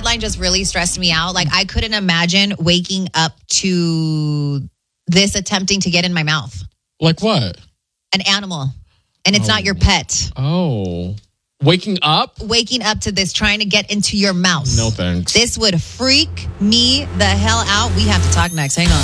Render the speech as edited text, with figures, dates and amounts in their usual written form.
headline just really stressed me out. Like, I couldn't imagine waking up to this attempting to get in my mouth. Like what? An animal. And it's not your pet. Oh. Waking up to this, trying to get into your mouth. No thanks. This would freak me the hell out. We have to talk next. Hang on.